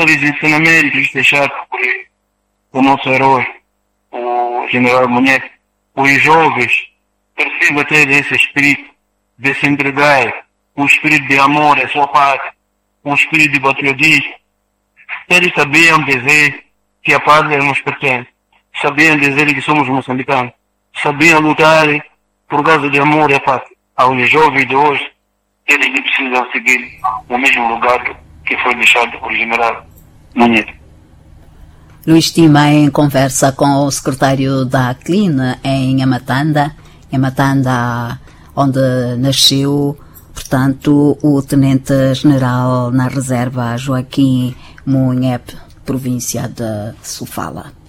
aqueles ensinamentos deixados por o nosso herói, o general Munheque, os jovens precisam ter esse espírito de se entregar, um espírito de amor à sua pátria, um espírito de patriotismo. Eles sabiam dizer que a pátria nos pertence, sabiam dizer que somos moçambicanos, sabiam lutar por causa de amor à pátria. Aos jovens de hoje, eles precisam seguir o mesmo lugar que foi deixado por general Munheque. Luís Tima, em conversa com o secretário da ACLIN em Amatanda, onde nasceu, portanto, o tenente-general na reserva Joaquim Munheque, província de Sofala.